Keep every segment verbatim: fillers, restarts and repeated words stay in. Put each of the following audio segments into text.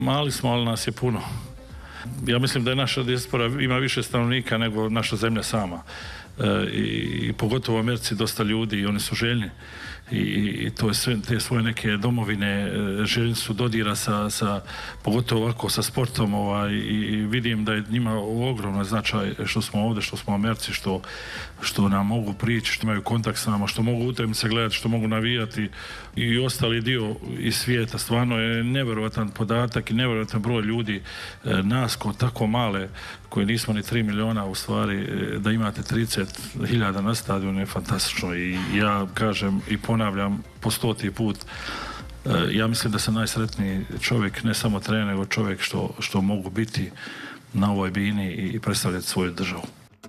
Mali smo, ali nas je puno. Ja mislim da je naša dijaspora ima više stanovnika nego naša zemlja sama. E, i pogotovo u Americi dosta ljudi i oni su željni i, i to je sve, te svoje neke domovine željni su dodira sa, sa pogotovo ovako sa sportom ovaj, i vidim da je njima ogromno značaj što smo ovdje, što smo u Americi, što, što nam mogu prići, što imaju kontakt s nama, što mogu utakmice gledati, što mogu navijati i ostali dio iz svijeta. Stvarno je nevjerojatan podatak i nevjerojatan broj ljudi, nas ko tako male koji nismo ni tri miliona u stvari, da imate trideset hiljada na stadionu je fantastično i ja kažem i ponavljam po stoti put, ja mislim da sam najsretniji čovjek, ne samo trener, nego čovjek što, što mogu biti na ovoj bini i predstavljati svoju državu.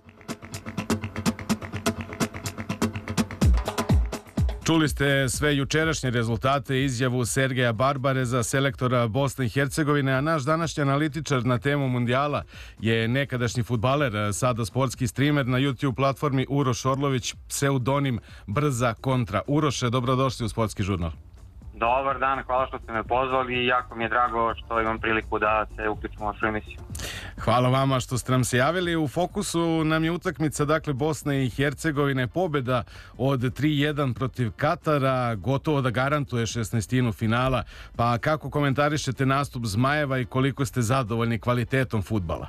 Čuli ste sve jučerašnje rezultate i izjavu Sergeja Barbareza, selektora Bosne i Hercegovine, a naš današnji analitičar na temu mundijala je nekadašnji fudbaler, sada sportski streamer na YouTube platformi Uroš Orlović, pseudonim Brza kontra. Uroše, dobrodošli u Sportski žurnal. Dobar dan, hvala što ste me pozvali i jako mi je drago što imam priliku da se uključimo u vašu emisiju. Hvala vama što ste nam se javili. U fokusu nam je utakmica dakle Bosne i Hercegovine, pobjeda od tri jedan protiv Katara, gotovo da garantuje šesnaestinu finala. Pa kako komentarišete nastup Zmajeva i koliko ste zadovoljni kvalitetom fudbala?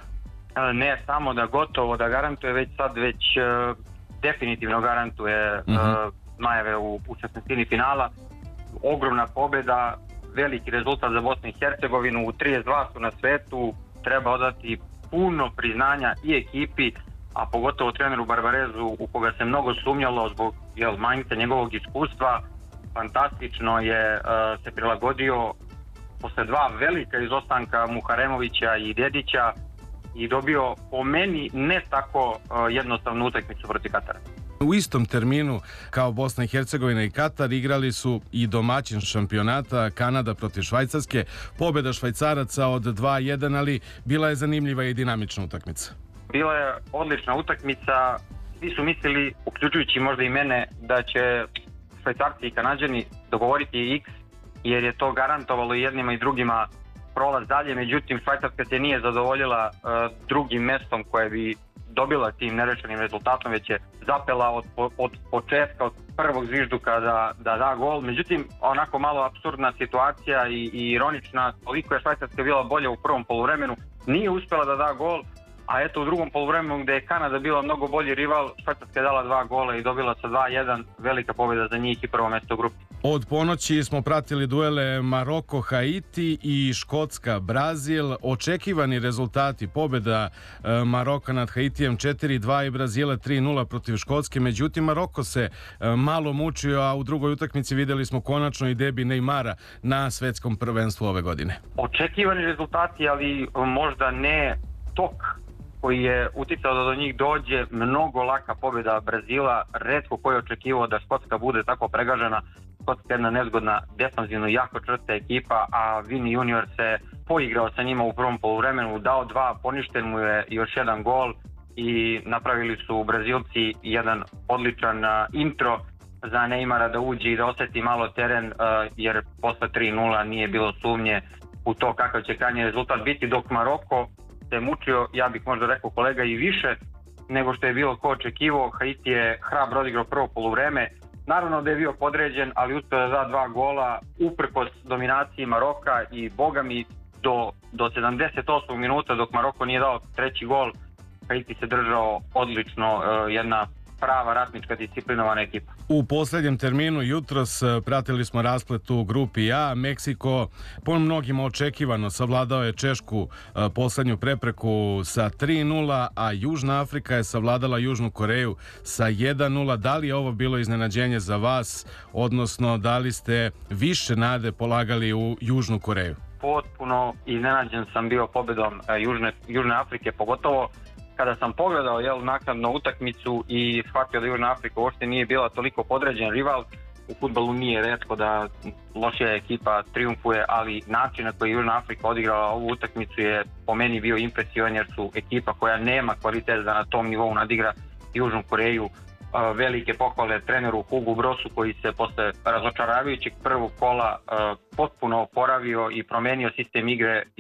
Ne samo da gotovo da garantuje, već sad već uh, definitivno garantuje uh, uh-huh. Zmajeve u, u šesnaestini finala. Ogromna pobjeda, veliki rezultat za Bosnu i Hercegovinu, u trideset dva su na svetu, treba odati puno priznanja i ekipi, a pogotovo treneru Barbarezu u koga se mnogo sumnjalo zbog jel, manjka njegovog iskustva. Fantastično je uh, se prilagodio posle dva velika izostanka Muharemovića i Dedića i dobio po meni ne tako uh, jednostavnu utakmicu protiv Katara. U istom terminu kao Bosna i Hercegovina i Katar igrali su i domaćin šampionata Kanada protiv Švajcarske. Pobjeda Švajcaraca od dva jedan, ali bila je zanimljiva i dinamična utakmica. Bila je odlična utakmica. Svi su mislili, uključujući možda i mene, da će Švajcarci i Kanađani dogovoriti X, jer je to garantovalo i jednima i drugima prolaz dalje. Međutim, Švajcarska se nije zadovoljila uh, drugim mestom koje bi dobila tim nerečenim rezultatom, već je zapela od, od početka, od prvog zvižduka da, da da gol. Međutim, onako malo apsurdna situacija i, i ironična, toliko je Švajcarska bila bolja u prvom poluvremenu, nije uspjela da da gol, a eto u drugom poluvremenu gdje je Kanada bila mnogo bolji rival, Švajcarska je dala dva gola i dobila sa dva jedan, velika pobjeda za njih i prvo mjesto u grupi. Od ponoći smo pratili duele Maroko-Haiti i Škotska-Brazil. Očekivani rezultati, pobjeda e, Maroka nad Haitijem četiri dva i Brazila tri nula protiv Škotske. Međutim, Maroko se e, malo mučio, a u drugoj utakmici vidjeli smo konačno i debi Neymara na svetskom prvenstvu ove godine. Očekivani rezultati, ali možda ne tok koji je uticao da do njih dođe. Mnogo laka pobjeda Brazila, retko koji je očekivao da Škotska bude tako pregažena. Škotska je jedna nezgodna, defanzivno jako čvrsta ekipa, a Vini junior se poigrao sa njima u prvom poluvremenu, dao dva, poništen mu je još jedan gol i napravili su Brazilci jedan odličan uh, intro za Neymara da uđe i da osjeti malo teren, uh, jer posle tri nula nije bilo sumnje u to kakav će krajnji rezultat biti, dok Maroko se mučio, ja bih možda rekao kolega, i više nego što je bilo ko očekivao. Haiti je hrabro odigrao prvo poluvreme. Naravno da je bio podređen, ali uspio da da dva gola uprkos dominaciji Maroka i boga mi do, do sedamdeset osmog minuta dok Maroko nije dao treći gol, Haiti se držao odlično, jedna prava ratnička disciplinovana ekipa. U posljednjem terminu jutros pratili smo rasplet u grupi A. Meksiko po mnogima očekivano savladao je Češku posljednju prepreku sa tri nula, a Južna Afrika je savladala Južnu Koreju sa jedan nula. Da li je ovo bilo iznenađenje za vas, odnosno da li ste više nade polagali u Južnu Koreju? Potpuno iznenađen sam bio pobjedom Južne, Južne Afrike, pogotovo kada sam pogledao jel, naknadno utakmicu i shvatio da Južna Afrika uopšte nije bila toliko podređen rival. U fudbalu nije retko da lošija ekipa triumfuje, ali način na koji Južna Afrika odigrala ovu utakmicu je po meni bio impresion, jer su ekipa koja nema kvalitet da na tom nivou nadigra Južnu Koreju. Velike pohvale treneru Hugu Brosu koji se posle razočaravajućeg prvog kola potpuno oporavio i promenio sistem igre